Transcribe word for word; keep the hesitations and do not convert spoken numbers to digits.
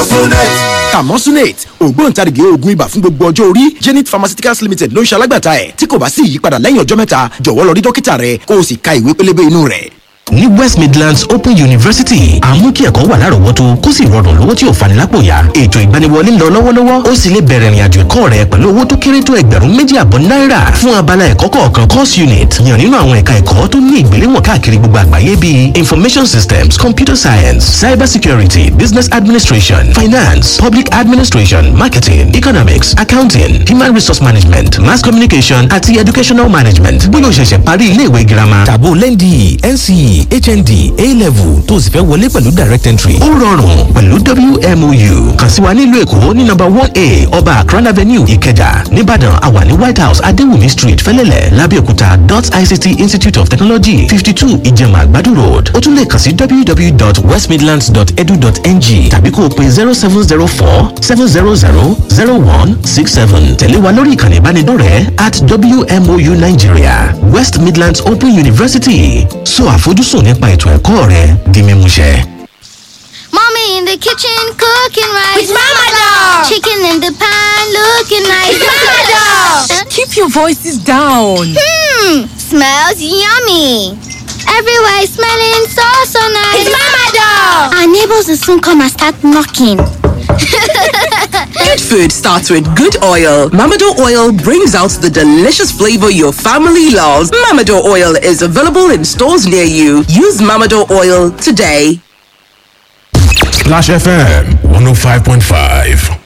Camosunate. Camosunate ògbóǹtarìgì oògùn ibà fún gbogbo ọjọ́ orí. Zenith Pharmaceuticals Limited ló ń ṣe alágbàtà ẹ̀. Tí kò bá sí ìyípadà lẹ́yìn ọjọ́ mẹ́ta jọ̀wọ́ lọ rí dókítà rẹ kó o sì ka ìwé pélébé inú rẹ̀. Ní West Midlands Open University àmú kí ẹ̀kọ́ wà lárọ̀ọ́wọ́tó kó sì rọrùn lówó tí ò fani lápò yá. Ètò ìgbaniwọlé ń lọ lọ́wọ́lọ́wọ́ ó sì lè bẹ̀rẹ̀ ìrìnàjò ẹ̀kọ́ rẹ pẹ̀lú owó tó kéré tó ẹgbẹ̀rún méjì àbọ̀ náírà fún abala ẹ̀kọ́ kọ̀ọ̀kan course unit yàn nínú àwọn ẹ̀ka ẹ̀kọ́ tó ní ìgbéléwọ̀n káàkiri gbogbo àgbáyé bíi Information Systems, Computer Science, Cyber Security, Business Administration, Finance, Public Administration, Marketing, Economics, Accounting, Human Resource Management, Mass Communication àti Educational Management. Bóyá o ṣẹ̀ṣẹ̀ parí ilé ìwé girama tàbó lẹ́ndì N C E H N D A-level tó sì fẹ́ wọlé pẹ̀lú direct entry. Ó rọrùn pẹ̀lú W M O U. Kàn sí wa nílùú Èkó ní nọ́mbà one A Ọba Akran Avenue Ìkẹjà. Nìbàdàn àwa ní White House Adéwùmí Street Fẹ́lẹ́lẹ̀ Lábẹ́òkúta dot I C T Institute of Technology fifty two Ìjẹ̀mà Àgbàdo Road. Ó tún lè kàn sí w w w dot west midlands dot edu dot n g tàbí kó o pe zero seven zero four seven zero zero zero one six seven. Tẹ̀lé wa lórí ìkànnì ìbánidọ́rẹ̀ẹ́ at W M O U Nigeria. West Midlands Open University. So àfojúsùn nípa ètò ẹ̀kọ́ rẹ di mímúṣẹ. Mommy in the kitchen cooking rice. With Mama Doll. Chicken in the pan looking nice. With Mama Doll. Keep your voices down. Hmm, smells yummy. Everywhere is smelling so so nice. It's Mama Doll. Our neighbors will soon come and start knocking. Good food starts with good oil. Mamador oil brings out the delicious flavor your family loves. Mamador oil is available in stores near you. Use Mamador oil today. Splash F M one oh five point five.